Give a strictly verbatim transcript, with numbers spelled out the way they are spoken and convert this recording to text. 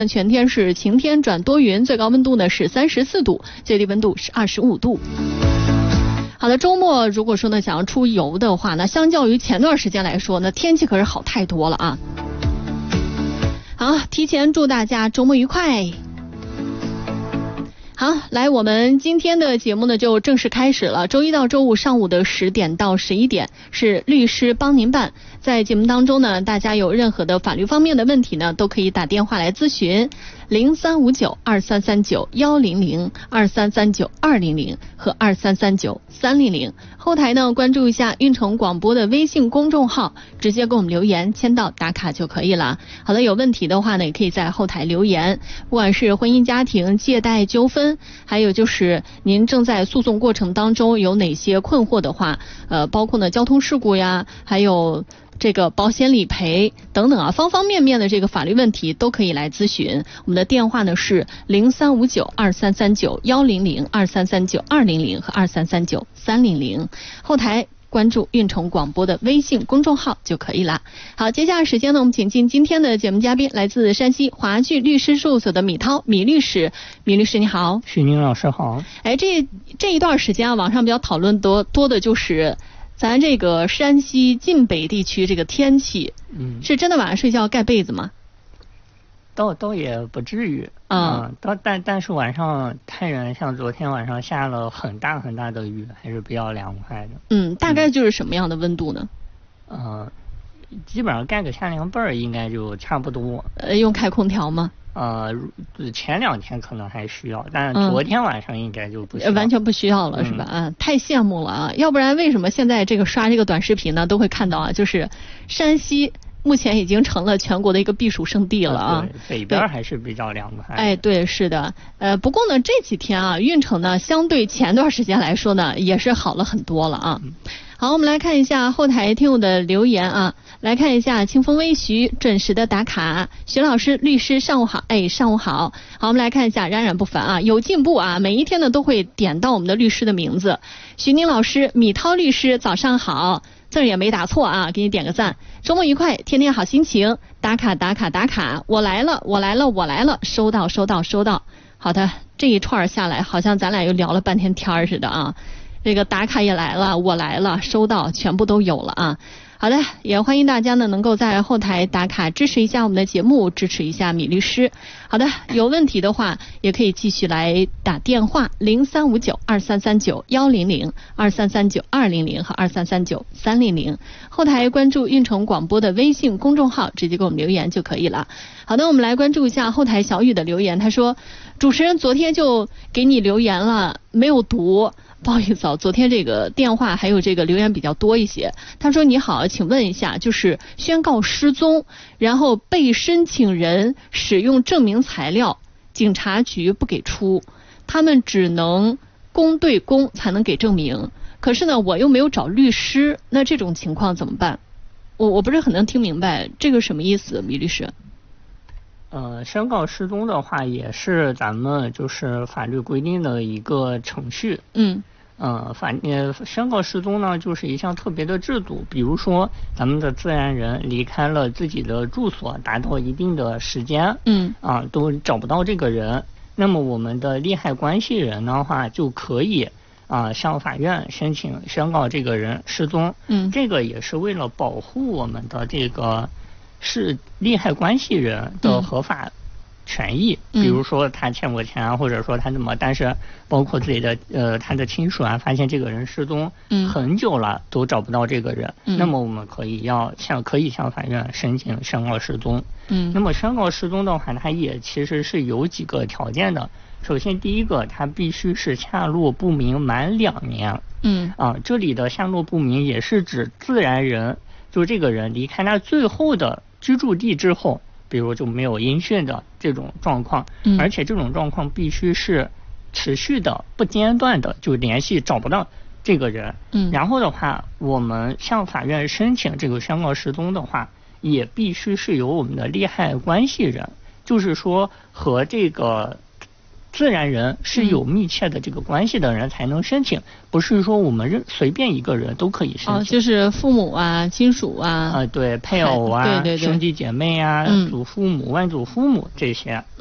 全天是晴天转多云，最高温度呢是三十四度，最低温度是二十五度。好的，周末如果说呢想要出游的话，那相较于前段时间来说呢，天气可是好太多了啊。好，提前祝大家周末愉快。好，来，我们今天的节目呢就正式开始了。周一到周五上午的十点到十一点是律师帮您办。在节目当中呢，大家有任何的法律方面的问题呢，都可以打电话来咨询零三五九二三三九幺零零、二三三九二零零和二三三九三零零。后台呢关注一下运城广播的微信公众号，直接给我们留言签到打卡就可以了。好的，有问题的话呢，也可以在后台留言，不管是婚姻家庭、借贷纠纷，还有就是您正在诉讼过程当中有哪些困惑的话，呃，包括呢交通事故呀，还有这个保险理赔等等啊，方方面面的这个法律问题都可以来咨询。我们的电话呢是零三五九二三三九幺零零、二三三九二零零和二三三九三零零。后台关注运城广播的微信公众号就可以了。好，接下来时间呢，我们请进今天的节目嘉宾，来自山西华聚律师事务所的米涛米律师。米律师你好。 许宁老师好。 哎，这这一段时间啊，网上比较讨论多多的就是咱这个山西晋北地区这个天气，嗯，是真的晚上睡觉盖被子吗？ 倒倒也不至于啊、嗯，倒但但是晚上太原像昨天晚上下了很大很大的雨，还是比较凉快的。嗯， 大概就是什么样的温度呢？ 呃，基本上盖个夏凉被儿应该就差不多。 呃，用开空调吗？ 呃，前两天可能还需要，但昨天晚上应该就不需要、 嗯、完全不需要了，是吧？啊、嗯，太羡慕了啊！要不然为什么现在这个刷这个短视频呢，都会看到啊，就是山西目前已经成了全国的一个避暑胜地了啊。 对，北边还是比较凉快。 哎，对，是的。呃，不过呢，这几天啊，运城呢，相对前段时间来说呢，也是好了很多了啊。嗯、好，我们来看一下后台听友的留言啊。来看一下清风微徐准时的打卡，徐老师律师上午好，哎上午好。好，我们来看一下冉冉不凡啊，有进步啊，每一天呢都会点到我们的律师的名字。徐宁老师、米涛律师早上好，字儿也没打错啊，给你点个赞。周末愉快，天天好心情，打卡打卡打卡，我来了我来了我来了，收到收到收到。好的，这一串下来好像咱俩又聊了半天天似的啊。这个打卡也来了，我来了，收到全部都有了啊。好的，也欢迎大家呢能够在后台打卡支持一下我们的节目，支持一下米律师。好的，有问题的话也可以继续来打电话零三五九二三三九幺零零、二三三九二零零和二三三九三零零。后台关注运城广播的微信公众号，直接给我们留言就可以了。好的，我们来关注一下后台小雨的留言，他说主持人昨天就给你留言了，没有读。不好意思啊，昨天这个电话还有这个留言比较多一些。他说你好，请问一下，就是宣告失踪，然后被申请人使用证明材料，警察局不给出，他们只能公对公才能给证明。可是呢，我又没有找律师，那这种情况怎么办？我我不是很能听明白这个什么意思，米律师。 呃，宣告失踪的话，也是咱们就是法律规定的一个程序。嗯。呃，法呃，宣告失踪呢，就是一项特别的制度。比如说，咱们的自然人离开了自己的住所，达到一定的时间，嗯，啊，都找不到这个人，那么我们的利害关系人的话，就可以啊向法院申请宣告这个人失踪。嗯，这个也是为了保护我们的这个是利害关系人的合法权益，嗯、比如说他欠过钱啊，或者说他怎么，但是包括自己的呃他的亲属啊，发现这个人失踪很久了，嗯、都找不到这个人，嗯、那么我们可以要向可以向法院申请宣告失踪。嗯，那么宣告失踪的话，它也其实是有几个条件的。首先，第一个，它必须是下落不明满两年。嗯，啊，这里的下落不明也是指自然人，就这个人离开他最后的居住地之后。比如就没有音讯的这种状况，嗯、而且这种状况必须是持续的、不间断的，就联系找不到这个人。嗯，然后的话，我们向法院申请这个宣告失踪的话，也必须是由我们的利害关系人，就是说和这个自然人是有密切的这个关系的人才能申请，嗯、不是说我们任随便一个人都可以申请。 哦，就是父母啊、亲属啊， 啊、呃，对，配偶啊， 对对对， 兄弟姐妹啊、嗯、祖父母、外祖父母这些。